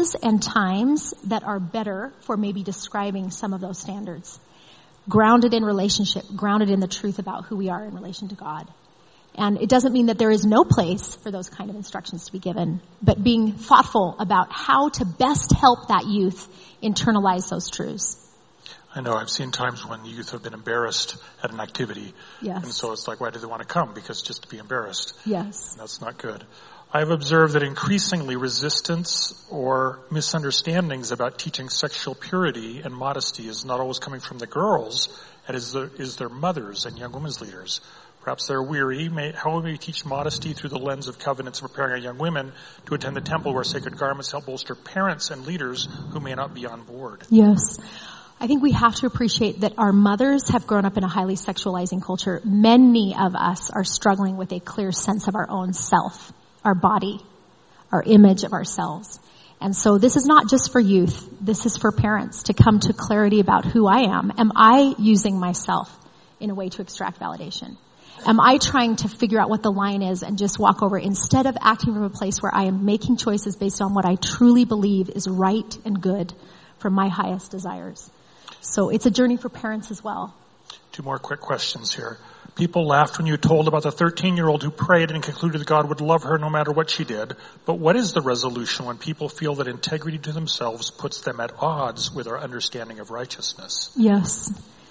places and times that are better for maybe describing some of those standards. Grounded in relationship, grounded in the truth about who we are in relation to God. And it doesn't mean that there is no place for those kind of instructions to be given, but being thoughtful about how to best help that youth internalize those truths. I know I've seen times when youth have been embarrassed at an activity. Yes. And so it's like, why do they want to come? Because just to be embarrassed. Yes. And that's not good. I've observed that increasingly resistance or misunderstandings about teaching sexual purity and modesty is not always coming from the girls, and is their mothers and young women's leaders. Perhaps they're weary. How will we teach modesty through the lens of covenants, preparing our young women to attend the temple where sacred garments help bolster parents and leaders who may not be on board? Yes. I think we have to appreciate that our mothers have grown up in a highly sexualizing culture. Many of us are struggling with a clear sense of our own self, our body, our image of ourselves. And so this is not just for youth. This is for parents to come to clarity about who I am. Am I using myself in a way to extract validation? Am I trying to figure out what the line is and just walk over instead of acting from a place where I am making choices based on what I truly believe is right and good for my highest desires? So it's a journey for parents as well. 2 more quick questions here. People laughed when you told about the 13-year-old who prayed and concluded that God would love her no matter what she did. But what is the resolution when people feel that integrity to themselves puts them at odds with our understanding of righteousness? Yes.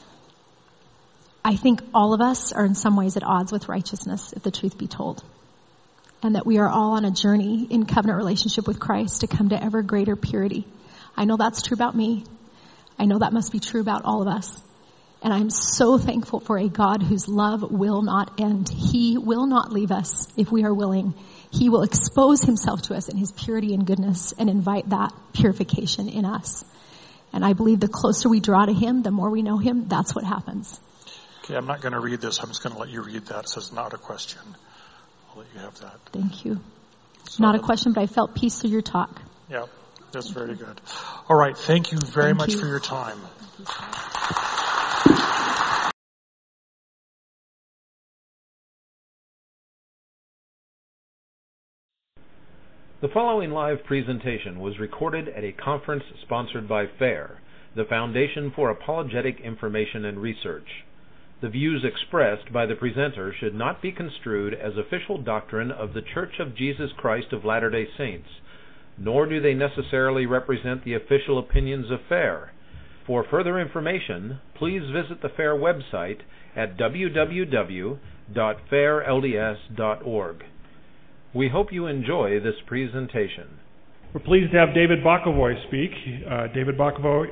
I think all of us are in some ways at odds with righteousness, if the truth be told. And that we are all on a journey in covenant relationship with Christ to come to ever greater purity. I know that's true about me. I know that must be true about all of us. And I'm so thankful for a God whose love will not end. He will not leave us if we are willing. He will expose himself to us in his purity and goodness and invite that purification in us. And I believe the closer we draw to him, the more we know him, that's what happens. Okay, I'm not going to read this. I'm just going to let you read that. It says not a question. I'll let you have that. Thank you. So not a question, but I felt peace through your talk. Yeah, that's very good. All right, thank you very much for your time. The following live presentation was recorded at a conference sponsored by FAIR, the Foundation for Apologetic Information and Research. The views expressed by the presenter should not be construed as official doctrine of The Church of Jesus Christ of Latter-day Saints, nor do they necessarily represent the official opinions of FAIR. For further information, please visit the FAIR website at www.fairlds.org. We hope you enjoy this presentation. We're pleased to have David Bokovoy speak. David Bokovoy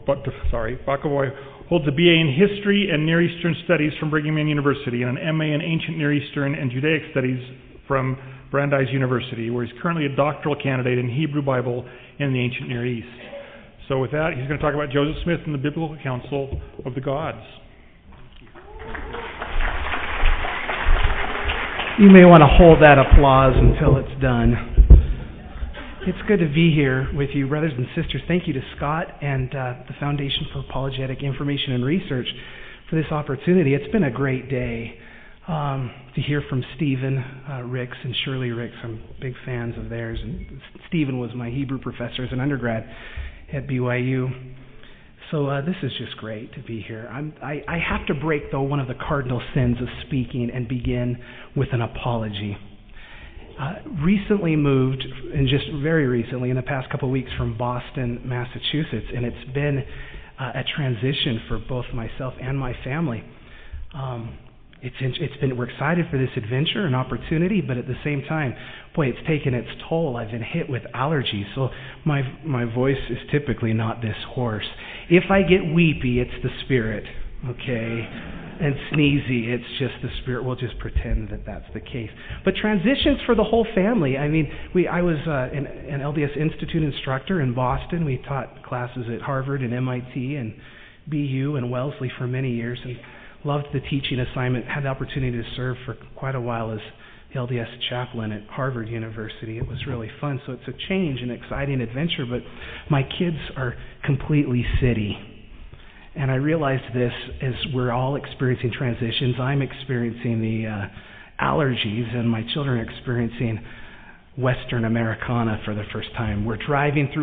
holds a BA in History and Near Eastern Studies from Brigham Young University and an MA in Ancient Near Eastern and Judaic Studies from Brandeis University, where he's currently a doctoral candidate in Hebrew Bible in the Ancient Near East. So with that, he's going to talk about Joseph Smith and the Biblical Council of the Gods. You may want to hold that applause until it's done. It's good to be here with you, brothers and sisters. Thank you to Scott and the Foundation for Apologetic Information and Research for this opportunity. It's been a great day to hear from Stephen Ricks and Shirley Ricks. I'm big fans of theirs. And Stephen was my Hebrew professor as an undergrad at BYU. So this is just great to be here. I have to break, though, one of the cardinal sins of speaking and begin with an apology. Recently moved, and just very recently, in the past couple of weeks, from Boston, Massachusetts, and it's been a transition for both myself and my family. We're excited for this adventure and opportunity, but at the same time, boy, it's taken its toll. I've been hit with allergies, so my voice is typically not this hoarse. If I get weepy, it's the spirit, okay? And sneezy, it's just the spirit. We'll just pretend that that's the case. But transitions for the whole family. I mean, I was an LDS Institute instructor in Boston. We taught classes at Harvard and MIT and BU and Wellesley for many years, and loved the teaching assignment. Had the opportunity to serve for quite a while as the LDS chaplain at Harvard University. It was really fun. So it's a change, an exciting adventure. But my kids are completely city. And I realized this as we're all experiencing transitions. I'm experiencing the allergies, and my children are experiencing Western Americana for the first time. We're driving through